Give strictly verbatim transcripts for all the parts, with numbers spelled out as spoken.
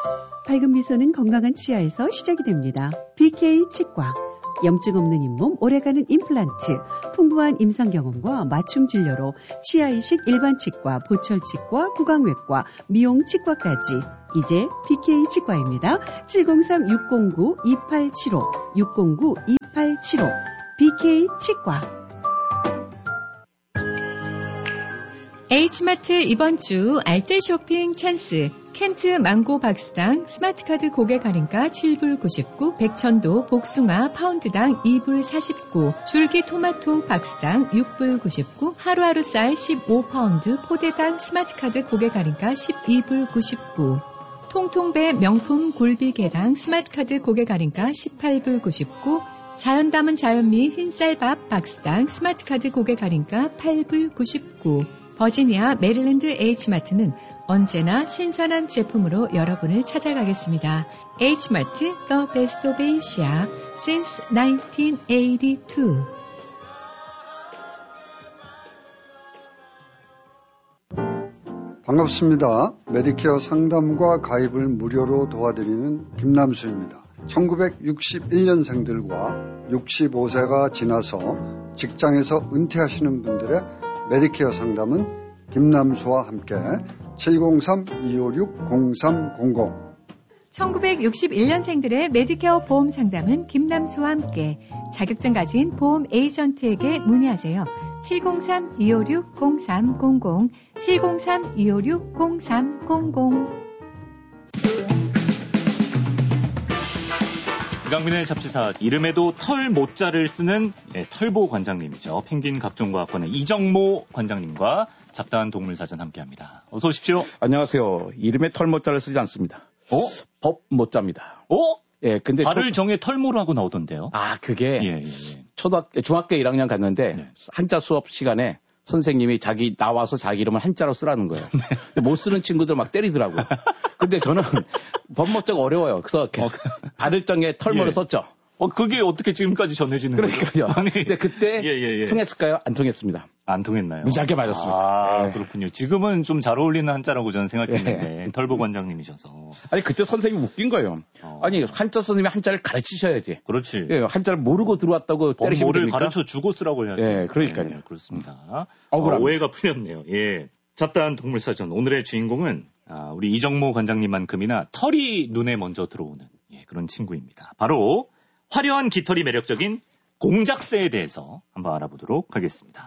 밝은 미소는 건강한 치아에서 시작이 됩니다. 비케이 치과. 염증 없는 잇몸, 오래가는 임플란트, 풍부한 임상 경험과 맞춤 진료로 치아 이식 일반 치과, 보철 치과, 구강외과, 미용 치과까지 이제 비케이 치과입니다. 칠공삼 육공구 이팔칠오, 육공구 이팔칠오, 비케이 치과. H마트 이번 주 알뜰 쇼핑 찬스. 켄트 망고 박스당 스마트카드 고객 할인가 칠 불 구십구, 백천도 복숭아 파운드당 이 불 사십구, 줄기 토마토 박스당 육 불 구십구, 하루하루 쌀 십오 파운드 포대당 스마트카드 고객 할인가 십이 불 구십구, 통통배 명품 굴비계당 스마트카드 고객 할인가 십팔 불 구십구, 자연 담은 자연미 흰쌀밥 박스당 스마트카드 고객 할인가 팔 불 구십구, 버지니아 메릴랜드 H마트는 언제나 신선한 제품으로 여러분을 찾아가겠습니다. H마트 The Best of Asia since 나인틴 에이티투. 반갑습니다. 메디케어 상담과 가입을 무료로 도와드리는 김남수입니다. 천구백육십일 년생들과 육십오 세가 지나서 직장에서 은퇴하시는 분들의 메디케어 상담은 김남수와 함께 칠공삼 이오육 공삼공공. 천구백육십일 년생들의 메디케어 보험 상담은 김남수와 함께 자격증 가진 보험 에이전트에게 문의하세요. 칠공삼 이오육 공삼공공, 칠공삼 이오육 공삼공공. 이강민의 잡지사, 이름에도 털 모자를 쓰는 예, 털보 관장님이죠. 펭귄 각종과학원의 이정모 관장님과 잡다한 동물사전 함께합니다. 어서 오십시오. 안녕하세요. 이름에 털 모자를 쓰지 않습니다. 어? 법 모자입니다. 어? 예, 근데 발을 초... 정해 털모라고 나오던데요. 아, 그게 예, 예, 예. 초등학교 중학교 일 학년 갔는데 네. 한자 수업 시간에 선생님이 자기 나와서 자기 이름을 한자로 쓰라는 거예요. 네. 못 쓰는 친구들 막 때리더라고요. 근데 저는 법 모자가 어려워요. 그래서 어, 발을 정해 털모를 예. 썼죠. 어, 그게 어떻게 지금까지 전해지는 거예요? 그러니까요. 아니, 근데 그때 예, 예, 예. 통했을까요? 안 통했습니다. 안 통했나요? 무지하게 맞았습니다. 아, 예. 그렇군요. 지금은 좀 잘 어울리는 한자라고 저는 생각했는데 예. 털보 관장님이셔서. 아니, 그때 선생님이 웃긴 거예요. 어. 아니, 한자 선생님이 한자를 가르치셔야지. 그렇지. 예, 한자를 모르고 들어왔다고 때리시면 뭐를 됩니까? 가르쳐 주고 쓰라고 해야죠. 예, 그러니까요. 예, 그렇습니다. 음. 어, 오해가 풀렸네요. 예. 잡다한 동물사전. 오늘의 주인공은 아, 우리 이정모 관장님만큼이나 털이 눈에 먼저 들어오는 예, 그런 친구입니다. 바로 화려한 깃털이 매력적인 공작새에 대해서 한번 알아보도록 하겠습니다.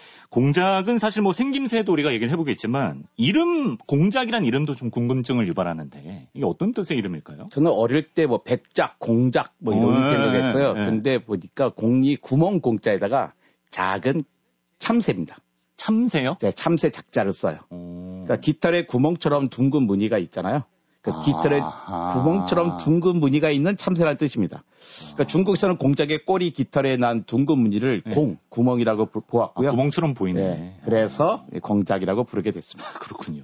공작은 사실 뭐 생김새도 우리가 얘기를 해보겠지만 이름, 공작이란 이름도 좀 궁금증을 유발하는데 이게 어떤 뜻의 이름일까요? 저는 어릴 때 뭐 백작, 공작 뭐 이런 어, 생각했어요. 네, 네. 근데 보니까 공이 구멍 공자에다가 작은 참새입니다. 참새요? 네, 참새 작자를 써요. 오. 그러니까 깃털에 구멍처럼 둥근 무늬가 있잖아요. 그 아, 깃털에 아. 구멍처럼 둥근 무늬가 있는 참새라는 뜻입니다. 그러니까 중국에서는 공작의 꼬리 깃털에 난 둥근 무늬를 네. 공, 구멍이라고 보았고요. 아, 구멍처럼 보이네. 네, 그래서 아. 공작이라고 부르게 됐습니다. 그렇군요.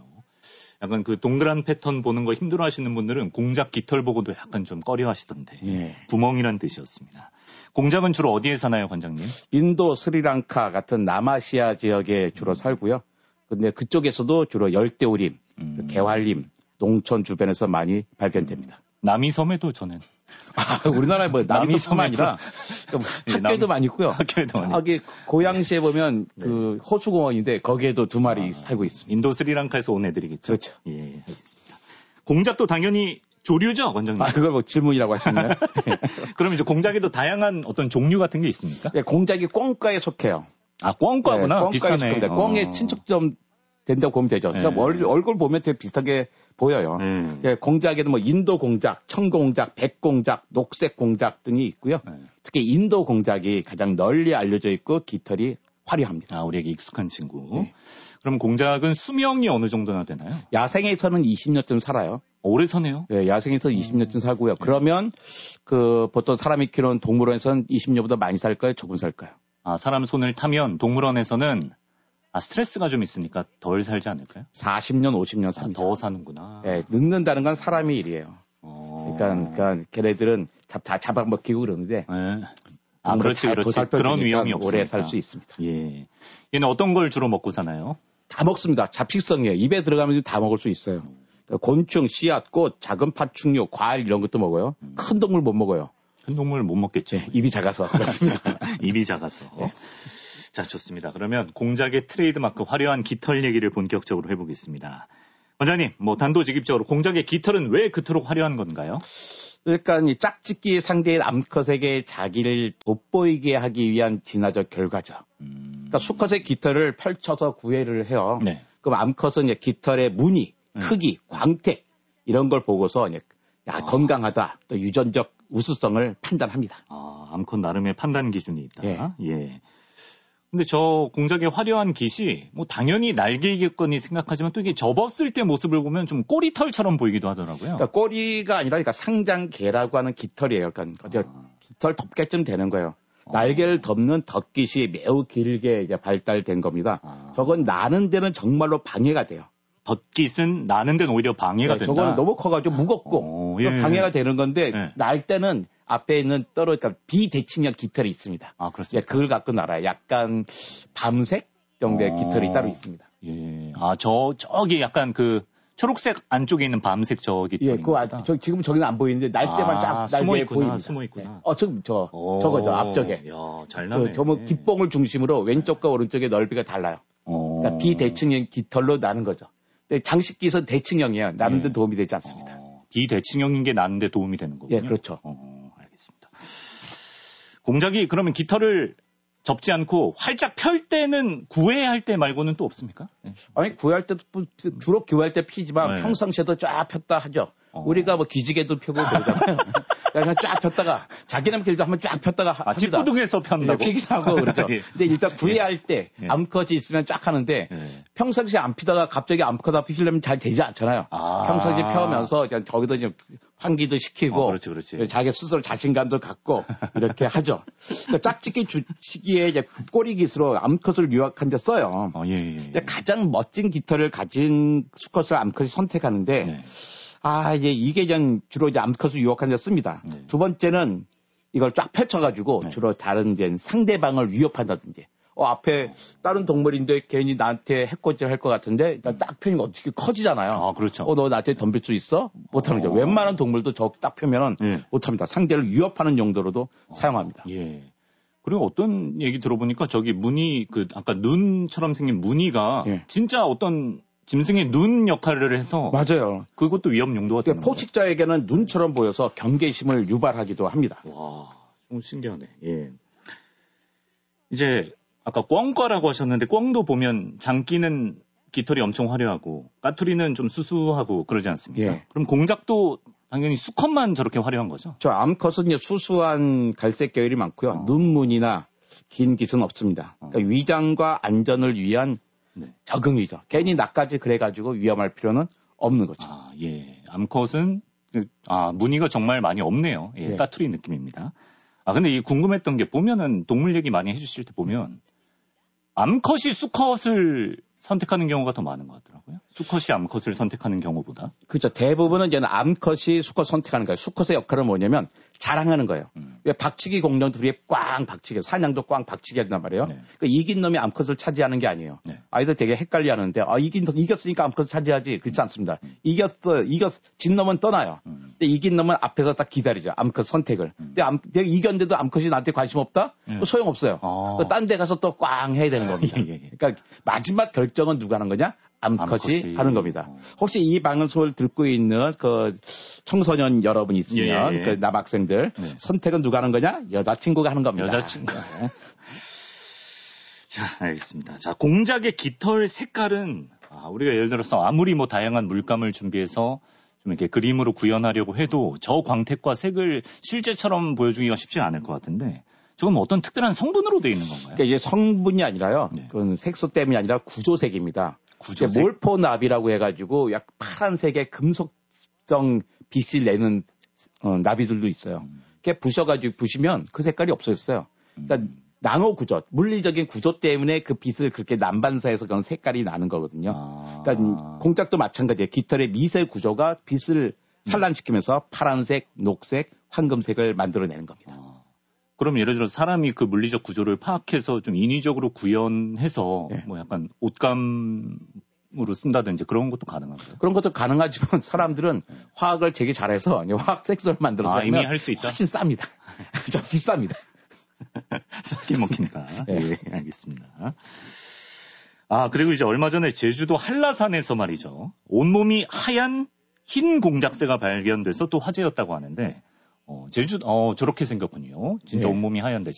약간 그 동그란 패턴 보는 거 힘들어 하시는 분들은 공작 깃털 보고도 약간 좀 꺼려 하시던데. 네. 구멍이란 뜻이었습니다. 공작은 주로 어디에 사나요, 관장님? 인도, 스리랑카 같은 남아시아 지역에 주로 살고요. 근데 그쪽에서도 주로 열대우림, 음. 개활림, 농촌 주변에서 많이 발견됩니다. 남이섬에도 저는. 아, 우리나라에 뭐 남이섬 아니라 학교에도 예, 많이 있고요. 학교에도 많이. 여기 고양시에 보면 네. 그 호수공원인데 거기에도 두 마리 아, 살고 있습니다. 인도 스리랑카에서 온 애들이겠죠. 그렇죠. 예, 알겠습니다. 공작도 당연히 조류죠, 원장님. 아, 그걸 뭐 질문이라고 하시나요? 그럼 이제 공작에도 다양한 어떤 종류 같은 게 있습니까? 네, 공작이 꿩과에 속해요. 아, 꿩과구나. 네, 비슷하네. 꿩의 어. 친척 좀 된다고 보면 되죠. 그러니까 네. 얼, 얼굴 보면 되게 비슷하게 보여요. 음. 예, 공작에도 뭐 인도 공작, 청공작, 백공작, 녹색 공작 등이 있고요. 네. 특히 인도 공작이 가장 널리 알려져 있고 깃털이 화려합니다. 아, 우리에게 익숙한 친구. 네. 그럼 공작은 수명이 어느 정도나 되나요? 야생에서는 이십 년쯤 살아요. 오래 사네요. 네, 야생에서 음. 이십 년쯤 살고요. 네. 그러면 그 보통 사람이 키우는 동물원에서는 이십 년보다 많이 살까요? 조금 살까요? 아, 사람 손을 타면 동물원에서는 아, 스트레스가 좀 있으니까 덜 살지 않을까요? 사십 년, 오십 년 삽니다. 아, 더 사는구나. 네, 늙는다는 건 사람의 일이에요. 어... 그러니까, 그러니까 걔네들은 잡, 다 잡아먹히고 그러는데. 네. 아, 그렇지, 그렇지. 그런 위험이 없으니까. 오래 살 수 있습니다. 예. 얘는 어떤 걸 주로 먹고 사나요? 다 먹습니다. 잡식성이에요. 입에 들어가면 다 먹을 수 있어요. 곤충, 씨앗, 꽃, 작은 파충류, 과일 이런 것도 먹어요. 음. 큰 동물 못 먹어요. 큰 동물 못 먹겠죠. 네, 입이 작아서 그렇습니다. 입이 작아서. 네. 자, 좋습니다. 그러면 공작의 트레이드마크 화려한 깃털 얘기를 본격적으로 해보겠습니다. 원장님, 뭐 단도직입적으로 공작의 깃털은 왜 그토록 화려한 건가요? 그러니까 이 짝짓기 상대인 암컷에게 자기를 돋보이게 하기 위한 진화적 결과죠. 음... 그러니까 수컷의 깃털을 펼쳐서 구애를 해요. 네. 그럼 암컷은 이제 깃털의 무늬, 크기, 음. 광택 이런 걸 보고서 이제 야, 아. 건강하다, 또 유전적 우수성을 판단합니다. 아, 암컷 나름의 판단 기준이 있다. 예. 예. 근데 저 공작의 화려한 깃이 뭐 당연히 날개이겠거니 생각하지만 또 이게 접었을 때 모습을 보면 좀 꼬리털처럼 보이기도 하더라고요. 그러니까 꼬리가 아니라 그러니까 상장개라고 하는 깃털이에요. 그러니까 아. 깃털 덮개쯤 되는 거예요. 아. 날개를 덮는 덧깃이 매우 길게 이제 발달된 겁니다. 아. 저건 나는 데는 정말로 방해가 돼요. 덧깃은 나는 데는 오히려 방해가 네, 된다. 저거는 너무 커가지고 무겁고 오, 예. 방해가 되는 건데 예. 날 때는 앞에 있는 떨어져 비대칭형 깃털이 있습니다. 아, 그렇습니다. 그걸 갖고 날아요. 약간 밤색 정도의 어... 깃털이 따로 있습니다. 예. 아, 저, 저기 약간 그 초록색 안쪽에 있는 밤색 저 깃털. 예, 그거 아, 저, 지금 저기는 안 보이는데 날 때만 쫙 아, 날개 보입니다. 숨어 있구나. 네. 어, 지금 저, 오... 저거죠, 앞쪽에. 야, 잘 나네. 저, 뭐 깃봉을 중심으로 왼쪽과 오른쪽의 넓이가 달라요. 오... 그러니까 비대칭형 깃털로 나는 거죠. 장식깃은 대칭형이에요. 나는데 예. 도움이 되지 않습니다. 어, 비대칭형인 게 나는데 도움이 되는 거군요. 예, 그렇죠. 어, 알겠습니다. 공작이 그러면 깃털을 접지 않고 활짝 펼 때는 구애할 때 말고는 또 없습니까? 네. 아니 구애할 때도 주로 구애할 때 피지만 네. 평상시에도 쫙 폈다 하죠. 어. 우리가 뭐 기지개도 펴고 그러잖아요. 그냥 쫙 폈다가 자기네 길도 한번 쫙 폈다가 아, 찌뿌둥해서 편다고 피기도 하고 그러죠. 예. 근데 일단 구애할 때 예. 암컷이 있으면 쫙 하는데 예. 평상시에 안 피다가 갑자기 암컷 앞에 피려면 잘 되지 않잖아요. 아. 평상시에 펴면서 그냥 거기도 이제 환기도 시키고 어, 그렇지, 그렇지. 자기 스스로 자신감도 갖고 이렇게 하죠. 그러니까 짝짓기 시기에 이제 꼬리깃으로 암컷을 유혹한 데 써요. 어, 예, 예, 예. 가장 멋진 깃털을 가진 수컷을 암컷이 선택하는데 네. 아, 이제 이게 전 주로 이제 암컷을 유혹한 데 씁니다. 네. 두 번째는 이걸 쫙 펼쳐가지고 네. 주로 다른 이제 상대방을 위협한다든지. 어, 앞에 다른 동물인데 괜히 나한테 해코지를 할 것 같은데 딱 펴니까 어떻게 커지잖아요. 아, 그렇죠. 어, 너 나한테 덤빌 수 있어? 못하는 거죠. 웬만한 동물도 저 딱 펴면은 예. 못합니다. 상대를 위협하는 용도로도 어, 사용합니다. 예. 그리고 어떤 얘기 들어보니까 저기 무늬 그 아까 눈처럼 생긴 무늬가 예. 진짜 어떤 짐승의 눈 역할을 해서 맞아요. 그것도 위협 용도가 되는 거예요. 포식자에게는 눈처럼 보여서 경계심을 유발하기도 합니다. 와, 좀 신기하네. 예. 이제 아까 꿩과라고 하셨는데 꿩도 보면 장기는 깃털이 엄청 화려하고 까투리는 좀 수수하고 그러지 않습니까? 예. 그럼 공작도 당연히 수컷만 저렇게 화려한 거죠? 저 암컷은 이제 수수한 갈색 계열이 많고요. 어. 눈무늬나 긴 깃은 없습니다. 어. 그러니까 위장과 안전을 위한 네. 적응이죠. 괜히 나까지 그래가지고 위험할 필요는 없는 거죠. 아, 예. 암컷은 아, 무늬가 정말 많이 없네요. 예, 예. 까투리 느낌입니다. 아, 근데 이 궁금했던 게 보면은 동물 얘기 많이 해주실 때 보면 암컷이 수컷을 선택하는 경우가 더 많은 것 같더라고요. 수컷이 암컷을 선택하는 경우보다. 그렇죠. 대부분은 이제 암컷이 수컷 선택하는 거예요. 수컷의 역할은 뭐냐면 자랑하는 거예요. 음. 왜 박치기 공룡 둘이 꽝 박치기, 사냥도 꽝 박치기 한단 말이에요. 네. 그러니까 이긴 놈이 암컷을 차지하는 게 아니에요. 네. 아이들 되게 헷갈려 하는데, 아, 이긴, 이겼으니까 암컷을 차지하지. 그렇지 않습니다. 음. 이겼어, 이겼, 진 놈은 떠나요. 음. 근데 이긴 놈은 앞에서 딱 기다리죠. 암컷 선택을. 음. 근데 암, 내가 이겼는데도 암컷이 나한테 관심 없다? 음. 소용없어요. 아. 딴 데 가서 또 꽝 해야 되는 겁니다. 예, 예. 그러니까 마지막 결정은 누가 하는 거냐? 암컷이, 암컷이 하는 겁니다. 어. 혹시 이 방송을 듣고 있는 그 청소년 여러분 있으면 예, 예. 그 남학생들 네. 선택은 누가 하는 거냐? 여자친구가 하는 겁니다. 여자친구. 네. 자, 알겠습니다. 자, 공작의 깃털 색깔은 아, 우리가 예를 들어서 아무리 뭐 다양한 물감을 준비해서 좀 이렇게 그림으로 구현하려고 해도 저 광택과 색을 실제처럼 보여주기가 쉽지 않을 것 같은데 조금 어떤 특별한 성분으로 되어 있는 건가요? 그러니까 이게 성분이 아니라요. 네. 그건 색소 때문이 아니라 구조색입니다. 구조색? 몰포나비라고 해가지고 약 파란색의 금속성 빛을 내는 어, 나비들도 있어요. 음. 그게 부셔가지고 부시면 그 색깔이 없어졌어요. 그러니까 음. 나노 구조, 물리적인 구조 때문에 그 빛을 그렇게 난반사해서 그런 색깔이 나는 거거든요. 아. 그러니까 공작도 마찬가지예요. 깃털의 미세 구조가 빛을 산란시키면서 파란색, 녹색, 황금색을 만들어내는 겁니다. 아. 그럼 예를 들어 사람이 그 물리적 구조를 파악해서 좀 인위적으로 구현해서 네. 뭐 약간 옷감 으로 쓴다든지 그런 것도 가능한가요? 그런 것도 가능하지만 사람들은 네. 화학을 되게 잘해서 화학 색소를 만들어서 아, 이미 할 수 있다. 훨씬 쌉니다. 좀 비쌉니다. 싸게 먹힌다. 네. 예, 알겠습니다. 아, 그리고 이제 얼마 전에 제주도 한라산에서 말이죠. 온몸이 하얀 흰 공작새가 발견돼서 또 화제였다고 하는데, 어, 제주, 어, 저렇게 생겼군요. 진짜 네. 온몸이 하얀데.